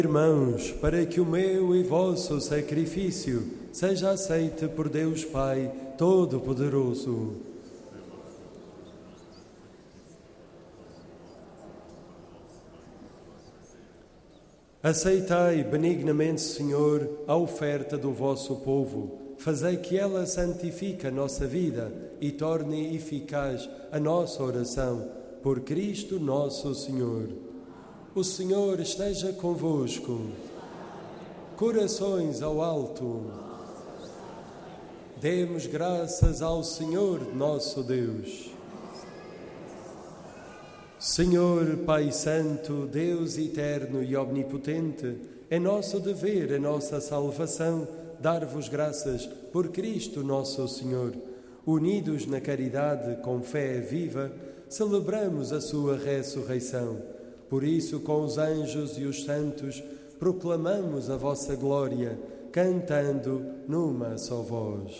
Irmãos, para que o meu e vosso sacrifício seja aceite por Deus Pai Todo-Poderoso. Aceitai benignamente, Senhor, a oferta do vosso povo. Fazei que ela santifique a nossa vida e torne eficaz a nossa oração. Por Cristo nosso Senhor. O Senhor esteja convosco. Corações ao alto. Demos graças ao Senhor nosso Deus. Senhor, Pai Santo, Deus eterno e omnipotente, é nosso dever, é nossa salvação, dar-vos graças por Cristo nosso Senhor. Unidos na caridade com fé viva, celebramos a sua ressurreição. Por isso, com os anjos e os santos, proclamamos a vossa glória, cantando numa só voz.